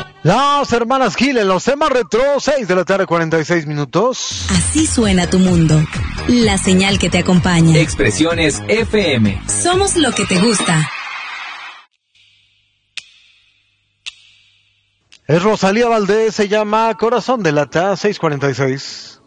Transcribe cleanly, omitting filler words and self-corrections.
Las hermanas Gil en los temas retro, 6 de la tarde, 46 minutos. Así suena tu mundo. La señal que te acompaña. Expresiones FM. Somos lo que te gusta. Es Rosalía Valdés, se llama Corazón de Lata, 6:46.